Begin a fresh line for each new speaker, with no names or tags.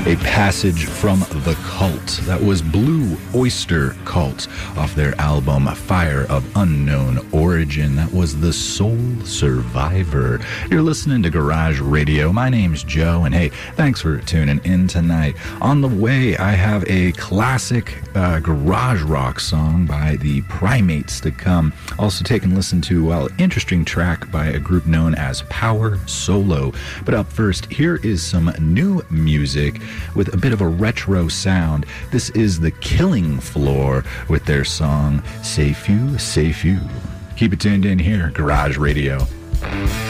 A passage from The Cult. That was Blue Oyster Cult off their album Fire of Unknown Origin. That was The Soul Survivor. You're listening to Garage Radio. My name's Joe, and hey, thanks for tuning in tonight. On the way, I have a classic garage rock song by the Primates to come. Also take and listen to an interesting track by a group known as Power Solo. But up first, here is some new music with a bit of a retro sound. This is The Killing Floor with their song, Safe You, Safe You. Keep it tuned in here, Garage Radio.